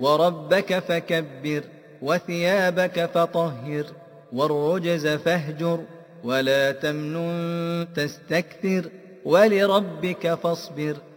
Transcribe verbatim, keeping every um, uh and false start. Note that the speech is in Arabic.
وربك فكبر وثيابك فطهر والرجز فاهجر ولا تمنن تستكثر ولربك فاصبر